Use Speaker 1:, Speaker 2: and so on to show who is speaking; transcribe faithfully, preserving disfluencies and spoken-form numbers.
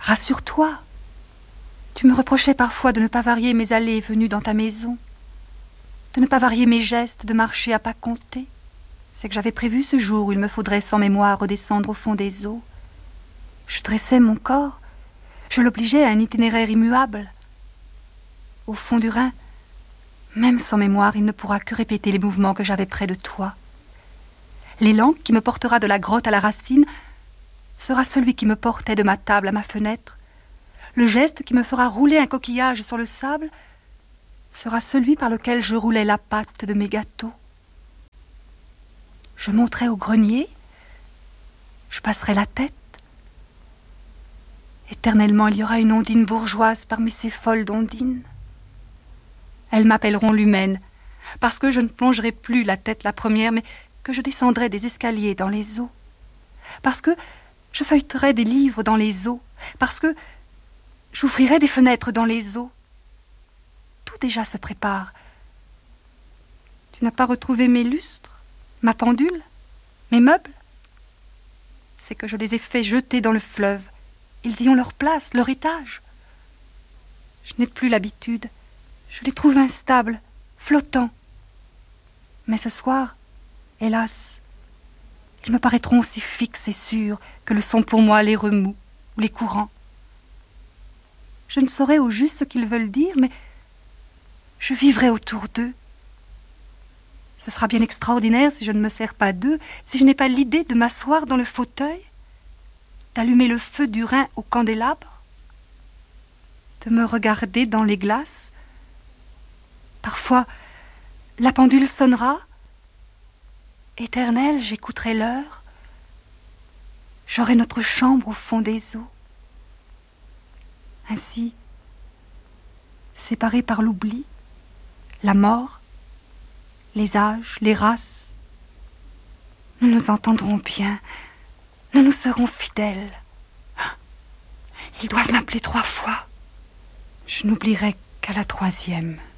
Speaker 1: Rassure-toi. Tu me reprochais parfois de ne pas varier mes allées et venues dans ta maison, de ne pas varier mes gestes, de marcher à pas comptés. C'est que j'avais prévu ce jour où il me faudrait sans mémoire redescendre au fond des eaux. Je dressais mon corps, je l'obligeais à un itinéraire immuable. Au fond du Rhin, même sans mémoire, il ne pourra que répéter les mouvements que j'avais près de toi. L'élan qui me portera de la grotte à la racine sera celui qui me portait de ma table à ma fenêtre. Le geste qui me fera rouler un coquillage sur le sable sera celui par lequel je roulais la pâte de mes gâteaux. Je monterai au grenier, je passerai la tête. Éternellement, il y aura une ondine bourgeoise parmi ces folles d'ondines. Elles m'appelleront l'humaine, parce que je ne plongerai plus la tête la première, mais que je descendrai des escaliers dans les eaux. Parce que je feuilleterai des livres dans les eaux, parce que j'ouvrirai des fenêtres dans les eaux. Tout déjà se prépare. Tu n'as pas retrouvé mes lustres, ma pendule, mes meubles? C'est que je les ai fait jeter dans le fleuve. Ils y ont leur place, leur étage. Je n'ai plus l'habitude. Je les trouve instables, flottants. Mais ce soir, hélas, ils me paraîtront aussi fixes et sûrs que le sont pour moi les remous ou les courants. Je ne saurais au juste ce qu'ils veulent dire, mais je vivrai autour d'eux. Ce sera bien extraordinaire si je ne me sers pas d'eux, si je n'ai pas l'idée de m'asseoir dans le fauteuil, d'allumer le feu du Rhin au candélabre, de me regarder dans les glaces. Parfois, la pendule sonnera. Éternel, j'écouterai l'heure. J'aurai notre chambre au fond des eaux. Ainsi, séparés par l'oubli, la mort, les âges, les races, nous nous entendrons bien, nous nous serons fidèles. Ils doivent m'appeler trois fois. Je n'oublierai qu'à la troisième.